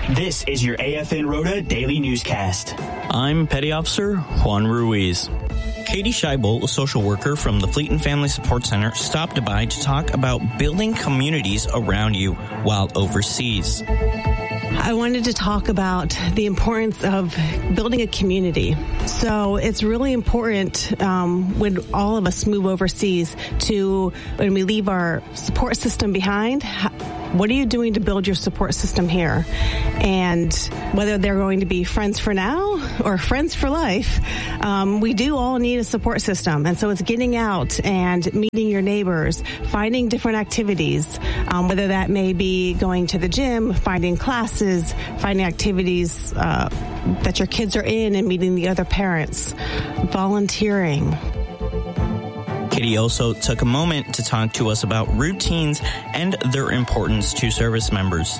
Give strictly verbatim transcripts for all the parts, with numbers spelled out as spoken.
This is your A F N Rota Daily Newscast. I'm Petty Officer Juan Ruiz. Katie Scheibel, a social worker from the Fleet and Family Support Center, stopped by to talk about building communities around you while overseas. I wanted to talk about the importance of building a community. So it's really important um, when all of us move overseas to, when we leave our support system behind, what are you doing to build your support system here? And whether they're going to be friends for now or friends for life, um, we do all need a support system. And so it's getting out and meeting your neighbors, finding different activities, um, whether that may be going to the gym, finding classes, finding activities uh, that your kids are in and meeting the other parents, volunteering. Kitty also took a moment to talk to us about routines and their importance to service members.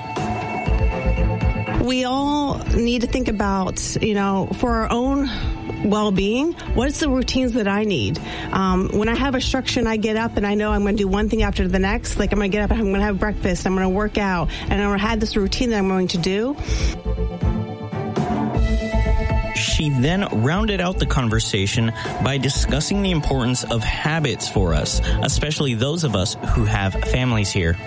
We all need to think about, you know, for our own well-being, what's the routines that I need? Um, when I have a structure and I get up and I know I'm going to do one thing after the next, like I'm going to get up and I'm going to have breakfast, I'm going to work out, and I'm going to have this routine that I'm going to do. She then rounded out the conversation by discussing the importance of habits for us, especially those of us who have families here.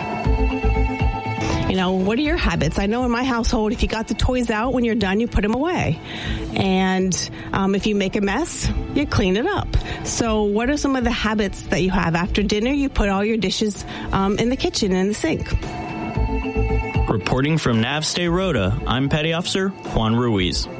You know, what are your habits? I know in my household, if you got the toys out, when you're done, you put them away. And um, if you make a mess, you clean it up. So what are some of the habits that you have? After dinner, you put all your dishes um, in the kitchen, in the sink. Reporting from Navstay Rota, I'm Petty Officer Juan Ruiz.